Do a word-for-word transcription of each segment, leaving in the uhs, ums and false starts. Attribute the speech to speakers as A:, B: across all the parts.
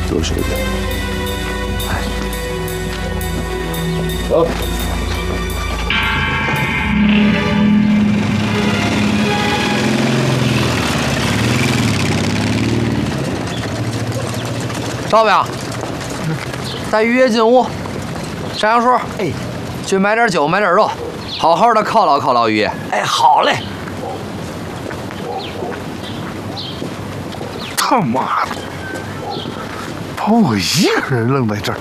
A: 就是这个。哎，走。
B: 烧饼，带于爷进屋。山羊叔，哎，去买点酒，买点肉，好好的犒劳犒劳于爷。
C: 哎，好嘞。
D: 他妈的，把我一个人扔在这儿，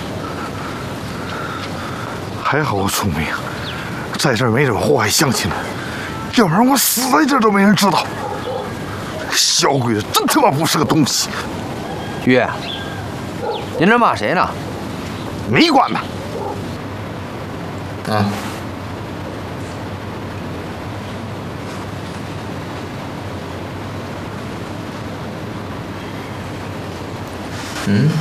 D: 还好我聪明，在这儿没惹祸害乡亲们，要不然我死在这儿都没人知道。小鬼子真他妈不是个东西！
B: 于爷，您这骂谁呢？
D: 没管呢。
B: 嗯。嗯。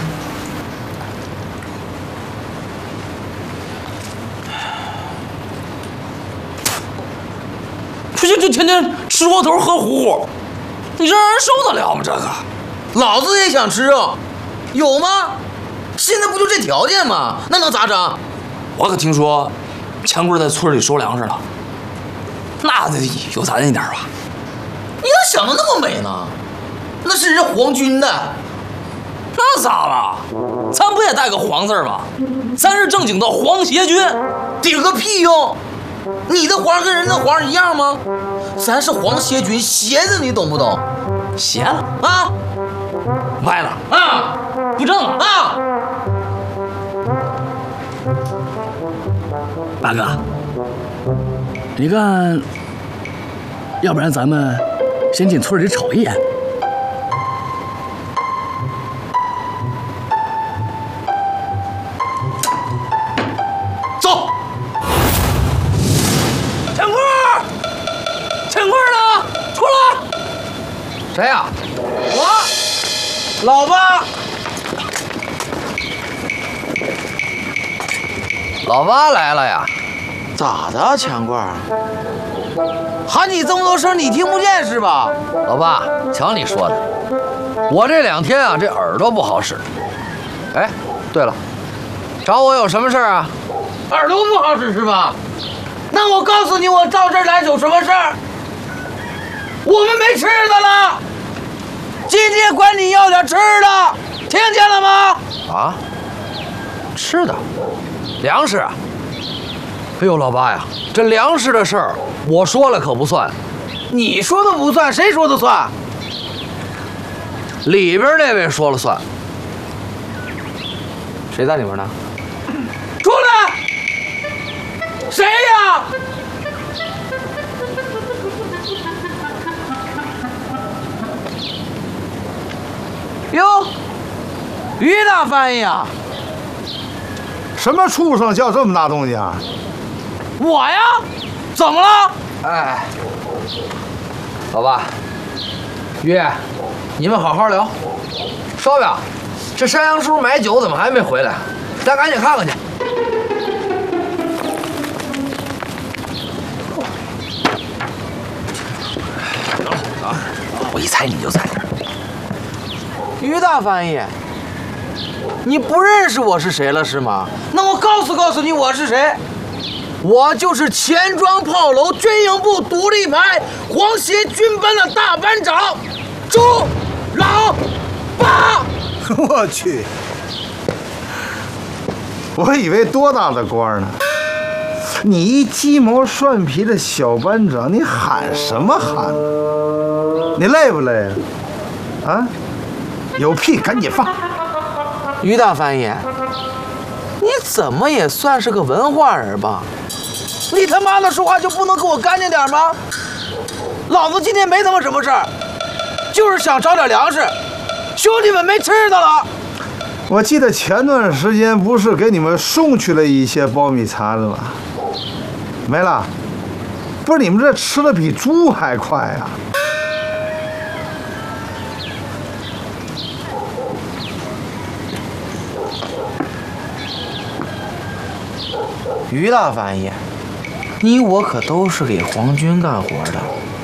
C: 这这天天吃窝头喝糊糊，你这让人受得了吗？这个，
E: 老子也想吃肉，有吗？现在不就这条件吗？那能咋整？
C: 我可听说，钱贵在村里收粮食了，那得有咱一点吧？
E: 你咋想的那么美呢？那是人皇军的。
C: 那咋了？咱不也带个黄字吗？咱是正经的皇协军。
E: 顶个屁用！你的黄跟人的黄一样吗？咱是皇协军，斜的你懂不懂？
C: 斜了
E: 啊，
C: 歪了
E: 啊，
C: 不正了
E: 啊！
C: 大哥，你看，要不然咱们先进村里瞅一眼。
E: 走。
C: 钱贵儿，钱贵儿呢？出来！
B: 谁呀？
E: 我，老八。
B: 老八来了呀？
E: 咋的，钱贵儿？喊你这么多声，你听不见是吧？
B: 老八，瞧你说的，我这两天啊，这耳朵不好使。哎，对了，找我有什么事儿啊？
E: 耳朵不好使是吧？那我告诉你，我到这儿来有什么事儿？我们没吃的了，今天管你要点吃的，听见了吗？
B: 啊，吃的，粮食啊！哎呦，老八呀，这粮食的事儿，我说了可不算。
E: 你说的不算，谁说的算？
B: 里边那位说了算。谁在里边呢？
E: 出来！谁呀？哟，于大翻译啊！
D: 什么畜生叫这么大动静啊？
E: 我呀？怎么了？
B: 哎，老八，于爷，你们好好聊。烧饼，这山羊叔买酒怎么还没回来？咱赶紧看看去。
C: 啊，我一猜你就在这儿。
E: 于大翻译，你不认识我是谁了是吗？那我告诉告诉你我是谁，我就是钱庄炮楼军营部独立排皇协军班的大班长周老八。
D: 我去，我以为多大的官呢？你一鸡毛蒜皮的小班长，你喊什么喊？你累不累啊？啊？有屁赶紧放！
E: 于大翻译，你怎么也算是个文化人吧？你他妈的说话就不能给我干净点吗？老子今天没他妈什么事儿，就是想找点粮食，兄弟们没吃的了。
D: 我记得前段时间不是给你们送去了一些苞米碴子吗？没了？不是你们这吃的比猪还快呀、啊！
E: 于大翻译，你我可都是给皇军干活的，